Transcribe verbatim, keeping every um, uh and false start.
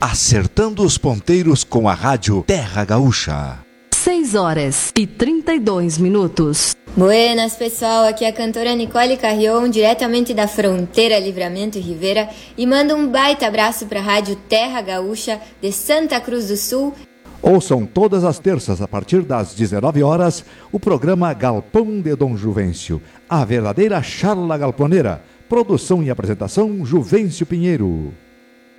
acertando os ponteiros com a rádio Terra Gaúcha. seis horas e trinta e dois minutos. Buenas, pessoal. Aqui é a cantora Nicole Carrion, diretamente da fronteira Livramento e Rivera, e manda um baita abraço para a rádio Terra Gaúcha de Santa Cruz do Sul. Ouçam todas as terças, a partir das dezenove horas, o programa Galpão de Dom Juvencio, a verdadeira charla galponeira. Produção e apresentação, Juvencio Pinheiro.